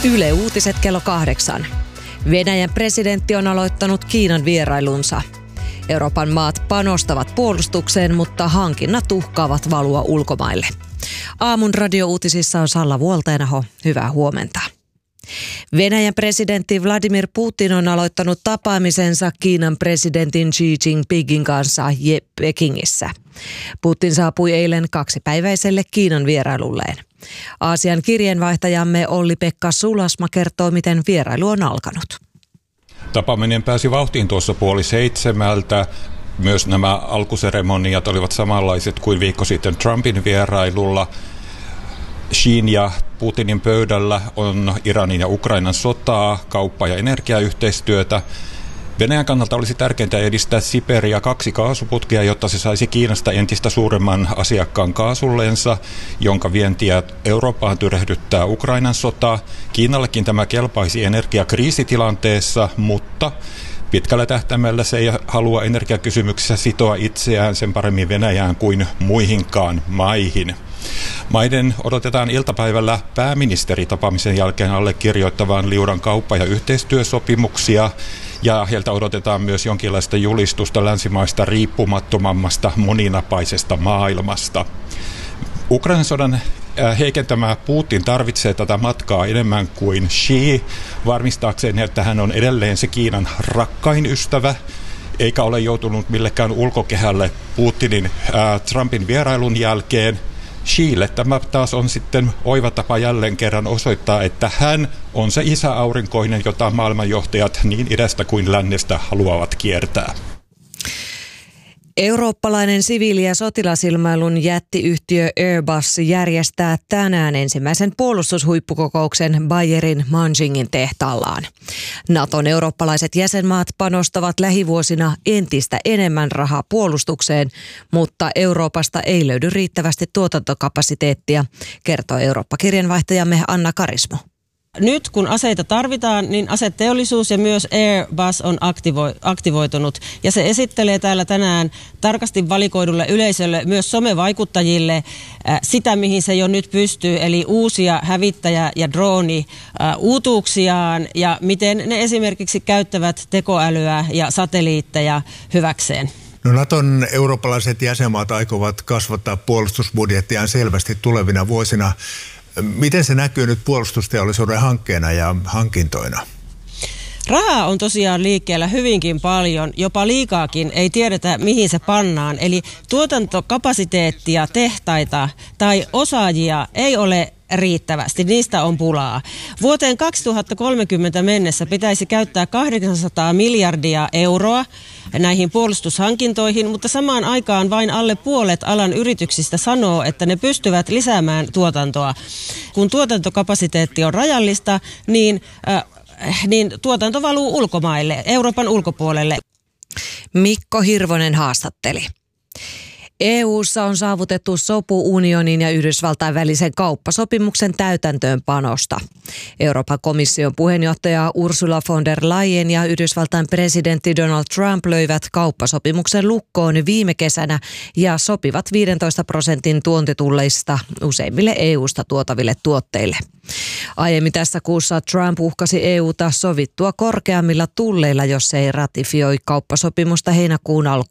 Yle Uutiset kello 8. Venäjän presidentti on aloittanut Kiinan vierailunsa. Euroopan maat panostavat puolustukseen, mutta hankinnat uhkaavat valua ulkomaille. Aamun radiouutisissa on Salla Vuolteenaho. Hyvää huomenta. Venäjän presidentti Vladimir Putin on aloittanut tapaamisensa Kiinan presidentin Xi Jinpingin kanssa Pekingissä. Putin saapui eilen 2-päiväiselle Kiinan vierailulleen. Aasian kirjeenvaihtajamme Olli-Pekka Sulasma kertoo, miten vierailu on alkanut. Tapaaminen pääsi vauhtiin tuossa 6:30. Myös nämä alkuseremoniat olivat samanlaiset kuin viikko sitten Trumpin vierailulla. Xin ja Putinin pöydällä on Iranin ja Ukrainan sotaa, kauppa- ja energiayhteistyötä. Venäjän kannalta olisi tärkeintä edistää Siberia 2 kaasuputkea, jotta se saisi Kiinasta entistä suuremman asiakkaan kaasullensa, jonka vientiä Eurooppaan tyrehdyttää Ukrainan sota. Kiinallekin tämä kelpaisi energiakriisitilanteessa, mutta pitkällä tähtäimellä se ei halua energiakysymyksissä sitoa itseään sen paremmin Venäjään kuin muihinkaan maihin. Maiden odotetaan iltapäivällä pääministeritapaamisen jälkeen allekirjoittavan liudan kauppa- ja yhteistyösopimuksia, ja heiltä odotetaan myös jonkinlaista julistusta länsimaista riippumattomammasta moninapaisesta maailmasta. Ukrainan sodan heikentämä Putin tarvitsee tätä matkaa enemmän kuin Xi varmistaakseen, että hän on edelleen se Kiinan rakkain ystävä, eikä ole joutunut millekään ulkokehälle Putinin Trumpin vierailun jälkeen. Xille tämä taas on sitten oiva tapa jälleen kerran osoittaa, että hän on se isäaurinkoinen, jota maailmanjohtajat niin idästä kuin lännestä haluavat kiertää. Eurooppalainen siviili- ja sotilasilmailun jättiyhtiö Airbus järjestää tänään ensimmäisen puolustushuippukokouksen Bayerin Manchingin tehtaallaan. Naton eurooppalaiset jäsenmaat panostavat lähivuosina entistä enemmän rahaa puolustukseen, mutta Euroopasta ei löydy riittävästi tuotantokapasiteettia, kertoo Eurooppa-kirjanvaihtajamme Anna Karismo. Nyt kun aseita tarvitaan, niin aseteollisuus ja myös Airbus on aktivoitunut. Ja se esittelee täällä tänään tarkasti valikoidulle yleisölle, myös somevaikuttajille, sitä mihin se jo nyt pystyy. Eli uusia hävittäjä- ja drooni-uutuuksiaan ja miten ne esimerkiksi käyttävät tekoälyä ja satelliitteja hyväkseen. No, Naton eurooppalaiset jäsenmaat aikovat kasvattaa puolustusbudjettiaan selvästi tulevina vuosina. Miten se näkyy nyt puolustusteollisuuden hankkeena ja hankintoina? Rahaa on tosiaan liikkeellä hyvinkin paljon, jopa liikaakin, ei tiedetä mihin se pannaan. Eli tuotantokapasiteettia, tehtaita tai osaajia ei ole riittävästi, niistä on pulaa. Vuoteen 2030 mennessä pitäisi käyttää 800 miljardia euroa näihin puolustushankintoihin, mutta samaan aikaan vain alle puolet alan yrityksistä sanoo, että ne pystyvät lisäämään tuotantoa. Kun tuotantokapasiteetti on rajallista, niin tuotanto valuu ulkomaille, Euroopan ulkopuolelle. Mikko Hirvonen haastatteli. EU:ssa on saavutettu sopu unionin ja Yhdysvaltain välisen kauppasopimuksen täytäntöönpanosta. Euroopan komission puheenjohtaja Ursula von der Leyen ja Yhdysvaltain presidentti Donald Trump löivät kauppasopimuksen lukkoon viime kesänä ja sopivat 15% tuontitulleista useimmille EU:sta tuotaville tuotteille. Aiemmin tässä kuussa Trump uhkasi EU:ta sovittua korkeammilla tulleilla, jos se ei ratifioi kauppasopimusta heinäkuun